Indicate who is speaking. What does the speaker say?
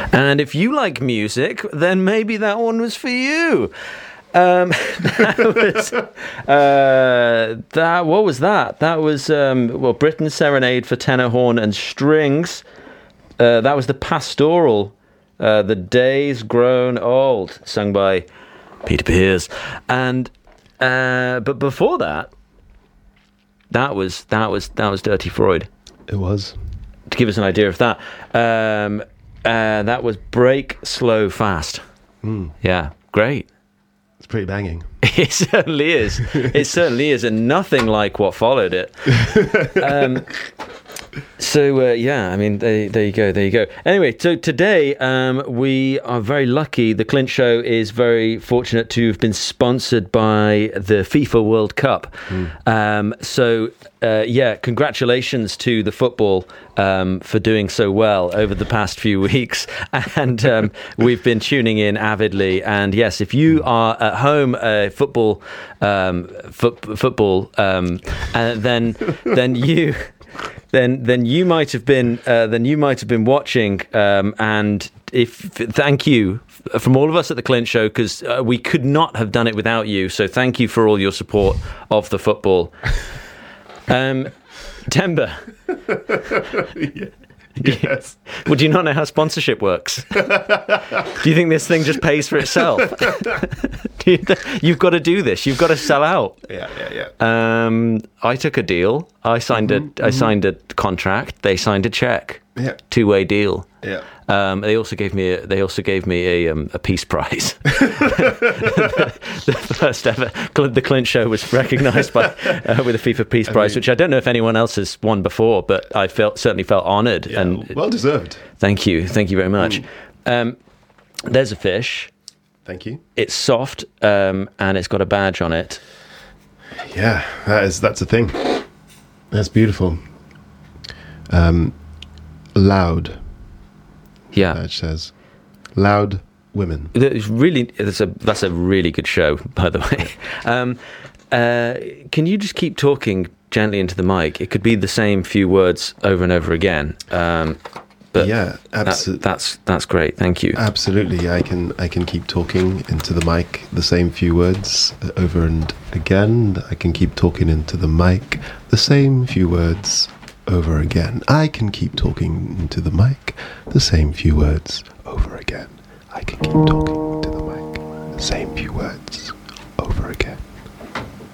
Speaker 1: And if you like music, then maybe that one was for you. What was that? That was Britain's Serenade for tenor, horn, and strings. That was the Pastoral, The Day's Grown Old, sung by Peter Pears. And but before that, that was Dirty Freud.
Speaker 2: It was.
Speaker 1: To give us an idea of that, that was Break Slow Fast. Yeah, great.
Speaker 2: It's pretty banging.
Speaker 1: It certainly is. It certainly is, and nothing like what followed it. I mean, there you go. Anyway, so today we are very lucky. The Clint Show is very fortunate to have been sponsored by the FIFA World Cup. Congratulations to the football for doing so well over the past few weeks. And we've been tuning in avidly. And yes, if you are at home football, then you might have been watching, and thank you from all of us at the Clint Show, because we could not have done it without you. So thank you for all your support of the football. Temba.
Speaker 2: Yes.
Speaker 1: Well, do you not know how sponsorship works? Do you think this thing just pays for itself? You've got to do this. You've got to sell out.
Speaker 2: Yeah.
Speaker 1: I took a deal. I signed a contract. They signed a check.
Speaker 2: Yeah.
Speaker 1: Two-way deal.
Speaker 2: Yeah.
Speaker 1: They also gave me a Peace Prize. the first ever. The Clint Show was recognised with a FIFA Peace Prize, which I don't know if anyone else has won before, but I certainly felt honoured, and
Speaker 2: well deserved.
Speaker 1: Thank you very much. There's a fish.
Speaker 2: Thank you.
Speaker 1: It's soft, and it's got a badge on it.
Speaker 2: Yeah, that's a thing. That's beautiful. Loud.
Speaker 1: Yeah,
Speaker 2: Badge says, "Loud women."
Speaker 1: That's a really good show, by the way. Can you just keep talking gently into the mic? It could be the same few words over and over again. But
Speaker 2: yeah, absolutely.
Speaker 1: That's great. Thank you.
Speaker 2: Absolutely, I can keep talking into the mic the same few words over and again. I can keep talking into the mic the same few words over again. I can keep talking into the mic the same few words over again. I can keep talking into the mic the same few words